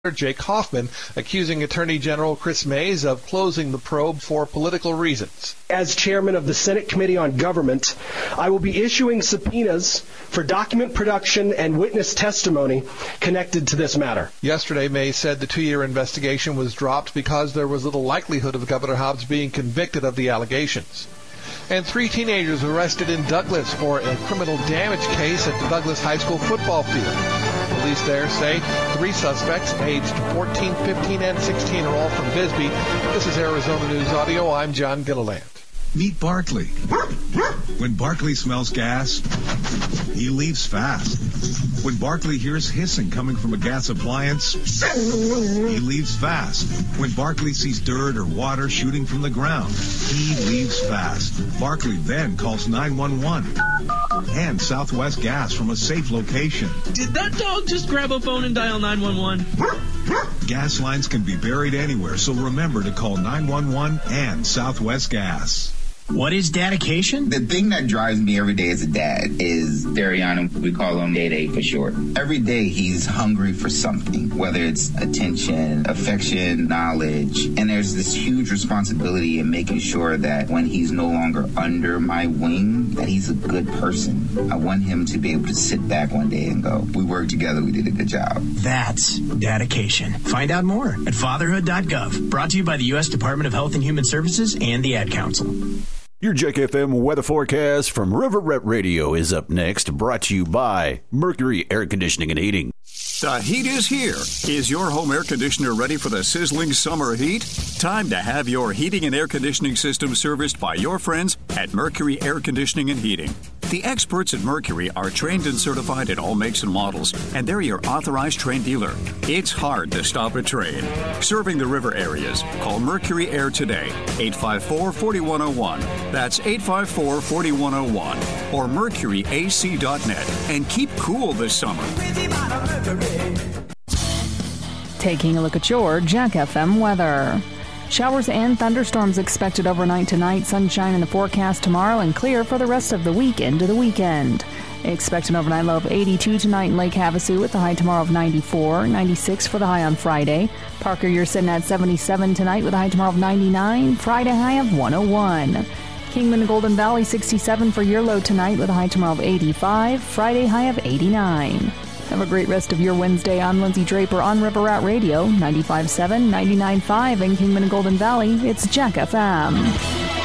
Jake Hoffman, accusing Attorney General Chris Mays of closing the probe for political reasons. As chairman of the Senate Committee on Government, I will be issuing subpoenas for document production and witness testimony connected to this matter. Yesterday, Mays said the 2-year investigation was dropped because there was little likelihood of Governor Hobbs being convicted of the allegations. And 3 teenagers arrested in Douglas for a criminal damage case at the Douglas High School football field. Police there say 3 suspects, aged 14, 15, and 16, are all from Bisbee. This is Arizona News Audio. I'm John Gilliland. Meet Barkley. When Barkley smells gas, he leaves fast. When Barkley hears hissing coming from a gas appliance, he leaves fast. When Barkley sees dirt or water shooting from the ground, he leaves fast. Barkley then calls 911 and Southwest Gas from a safe location. Did that dog just grab a phone and dial 911? Gas lines can be buried anywhere, so remember to call 911 and Southwest Gas. What is dedication? The thing that drives me every day as a dad is Dariana. We call him Day for short. Every day he's hungry for something, whether it's attention, affection, knowledge. And there's this huge responsibility in making sure that when he's no longer under my wing, that he's a good person. I want him to be able to sit back one day and go, we worked together, we did a good job. That's dedication. Find out more at fatherhood.gov. Brought to you by the U.S. Department of Health and Human Services and the Ad Council. Your Jack FM weather forecast from River Ret Radio is up next, brought to you by Mercury Air Conditioning and Heating. The heat is here. Is your home air conditioner ready for the sizzling summer heat? Time to have your heating and air conditioning system serviced by your friends at Mercury Air Conditioning and Heating. The experts at Mercury are trained and certified in all makes and models, and they're your authorized Trane dealer. It's hard to stop a Trane. Serving the river areas, call Mercury Air today, 854-4101. That's 854-4101. Or mercuryac.net. And keep cool this summer. Taking a look at your Jack FM weather. Showers and thunderstorms expected overnight tonight. Sunshine in the forecast tomorrow and clear for the rest of the week into the weekend. Expect an overnight low of 82 tonight in Lake Havasu with the high tomorrow of 94, 96 for the high on Friday. Parker, you're sitting at 77 tonight with a high tomorrow of 99, Friday high of 101. Kingman and Golden Valley 67 for your low tonight with a high tomorrow of 85, Friday high of 89. Have a great rest of your Wednesday. I'm Lindsay Draper on River Rat Radio, 95.7, 99.5 in Kingman and Golden Valley. It's Jack FM.